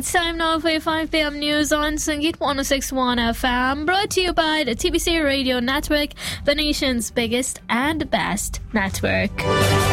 It's time now for your 5 p.m. news on Sangeet 106.1 FM, brought to you by the TBC Radio Network, the nation's biggest and best network.